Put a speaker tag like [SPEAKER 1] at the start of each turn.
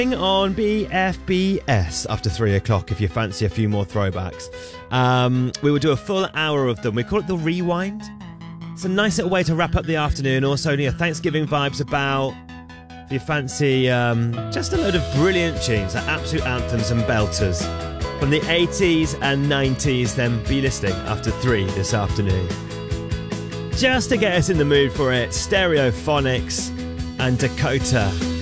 [SPEAKER 1] On BFBS after 3 o'clock if you fancy a few more throwbacks. We will do a full hour of them. We call it the Rewind. It's a nice little way to wrap up the afternoon. Also, Thanksgiving vibes about. If you fancy just a load of brilliant tunes, like absolute anthems and belters from the 80s and 90s, then be listening after 3 this afternoon. Just to get us in the mood for it, Stereophonics and Dakota.